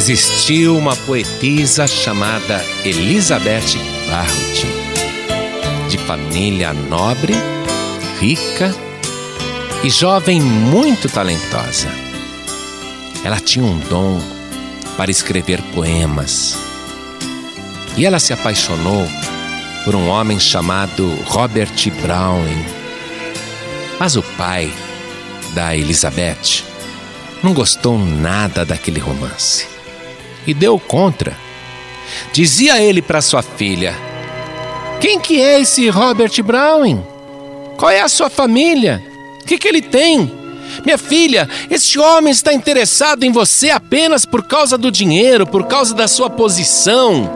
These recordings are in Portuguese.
existiu uma poetisa chamada Elizabeth Barrett, de família nobre, rica e jovem muito talentosa. Ela tinha um dom para escrever poemas e ela se apaixonou por um homem chamado Robert Browning. Mas o pai da Elizabeth não gostou nada daquele romance e deu contra. Dizia ele para sua filha: quem que é esse Robert Browning? Qual é a sua família? O que ele tem? Minha filha, esse homem está interessado em você apenas por causa do dinheiro, por causa da sua posição.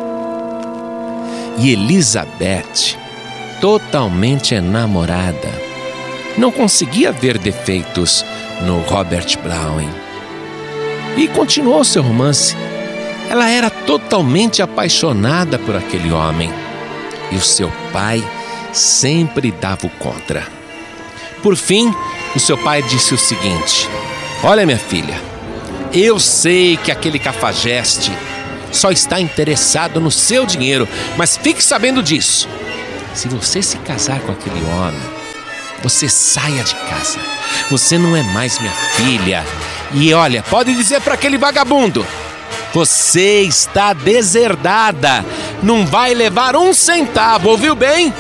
E Elizabeth, totalmente enamorada, não conseguia ver defeitos no Robert Browning e continuou seu romance. Ela era totalmente apaixonada por aquele homem e o seu pai sempre dava o contra. Por fim, o seu pai disse o seguinte: olha, minha filha, eu sei que aquele cafajeste só está interessado no seu dinheiro, mas fique sabendo disso: se você se casar com aquele homem, você saia de casa. Você não é mais minha filha. E olha, pode dizer para aquele vagabundo: você está deserdada. Não vai levar um centavo, ouviu bem?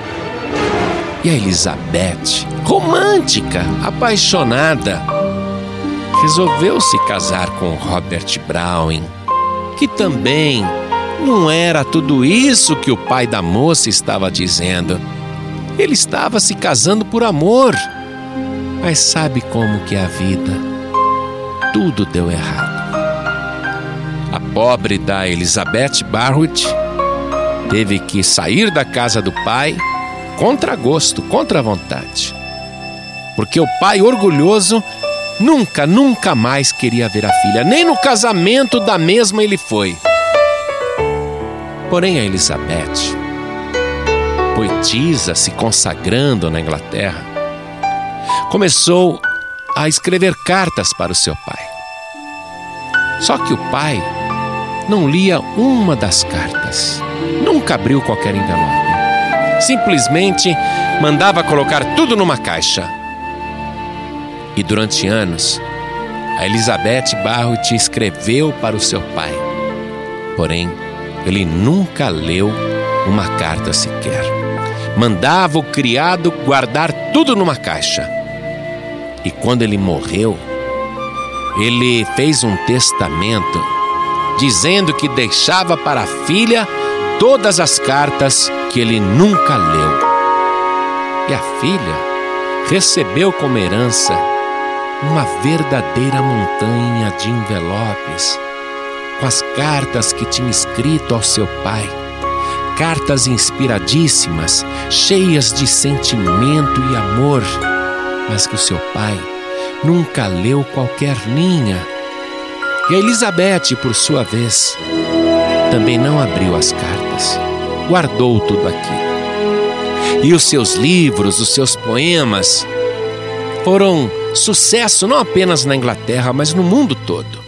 E a Elizabeth, romântica, apaixonada, resolveu se casar com Robert Browning, que também não era tudo isso que o pai da moça estava dizendo. Ele estava se casando por amor. Mas sabe como que é a vida? Tudo deu errado. A pobre da Elizabeth Barrett teve que sair da casa do pai contra gosto, contra vontade. Porque o pai orgulhoso nunca mais queria ver a filha. Nem no casamento da mesma ele foi. Porém a Elizabeth, poetisa se consagrando na Inglaterra, começou a escrever cartas para o seu pai. Só que o pai não lia uma das cartas, nunca abriu qualquer envelope. Simplesmente mandava colocar tudo numa caixa. E durante anos, a Elizabeth Barrett escreveu para o seu pai. Porém, ele nunca leu uma carta sequer. Mandava o criado guardar tudo numa caixa. E quando ele morreu, ele fez um testamento dizendo que deixava para a filha todas as cartas que ele nunca leu. E a filha recebeu como herança uma verdadeira montanha de envelopes com as cartas que tinha escrito ao seu pai. Cartas inspiradíssimas, cheias de sentimento e amor, mas que o seu pai nunca leu qualquer linha. E a Elizabeth, por sua vez, também não abriu as cartas, guardou tudo aquilo. E os seus livros, os seus poemas foram sucesso não apenas na Inglaterra, mas no mundo todo.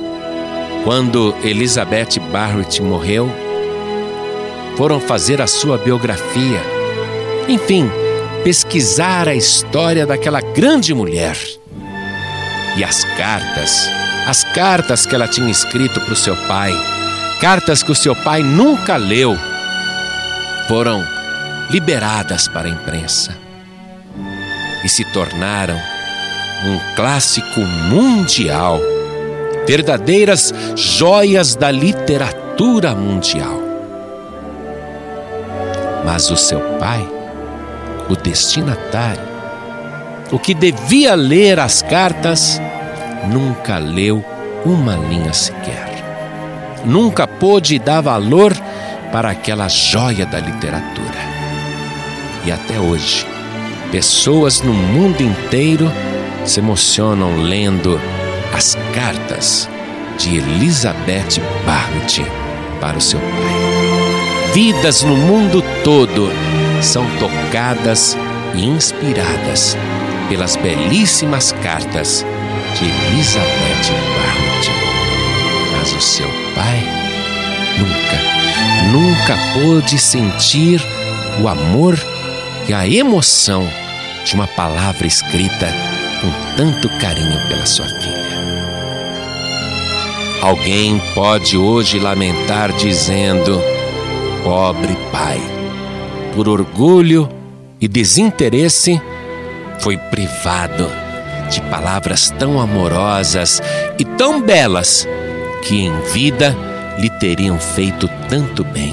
Quando Elizabeth Barrett morreu, foram fazer a sua biografia. Enfim, pesquisar a história daquela grande mulher. E as cartas que ela tinha escrito para o seu pai, cartas que o seu pai nunca leu, foram liberadas para a imprensa e se tornaram um clássico mundial, verdadeiras joias da literatura mundial. Mas o seu pai, o destinatário, o que devia ler as cartas, nunca leu uma linha sequer. Nunca pôde dar valor para aquela joia da literatura. E até hoje, pessoas no mundo inteiro se emocionam lendo as cartas de Elizabeth Barrett para o seu pai. Vidas no mundo todo são tocadas e inspiradas pelas belíssimas cartas de Elizabeth Barrett. nunca pôde sentir o amor e a emoção de uma palavra escrita com tanto carinho pela sua filha. Alguém pode hoje lamentar dizendo: pobre pai, por orgulho e desinteresse, foi privado de palavras tão amorosas e tão belas que em vida lhe teriam feito tanto bem.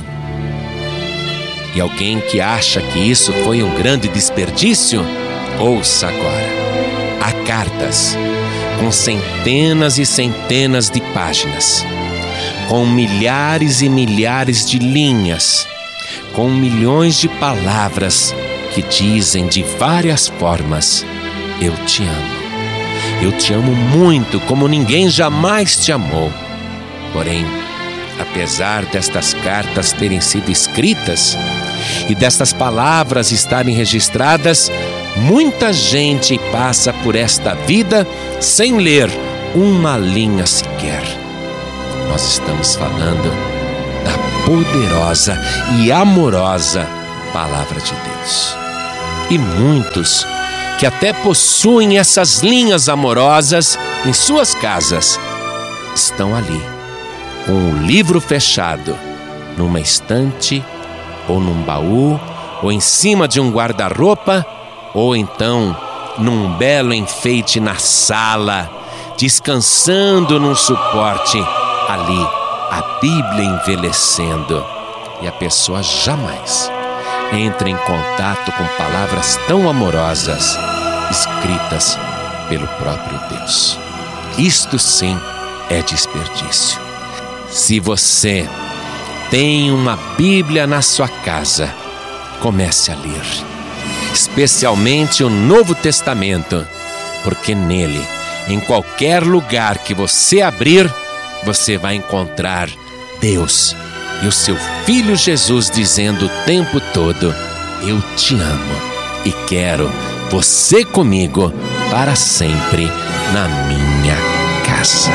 E alguém que acha que isso foi um grande desperdício, ouça agora. Há cartas com centenas e centenas de páginas, com milhares e milhares de linhas, com milhões de palavras que dizem de várias formas: eu te amo. Eu te amo muito, como ninguém jamais te amou. Porém, apesar destas cartas terem sido escritas e destas palavras estarem registradas, muita gente passa por esta vida sem ler uma linha sequer. Nós estamos falando da poderosa e amorosa Palavra de Deus. E muitos que até possuem essas linhas amorosas em suas casas estão ali, com o livro fechado, numa estante, ou num baú, ou em cima de um guarda-roupa, ou então num belo enfeite na sala, descansando num suporte ali, a Bíblia envelhecendo. E a pessoa jamais entra em contato com palavras tão amorosas escritas pelo próprio Deus. Isto sim é desperdício. Se você tem uma Bíblia na sua casa, comece a ler, especialmente o Novo Testamento, porque nele, em qualquer lugar que você abrir, você vai encontrar Deus e o seu Filho Jesus dizendo o tempo todo: eu te amo e quero você comigo para sempre na minha casa.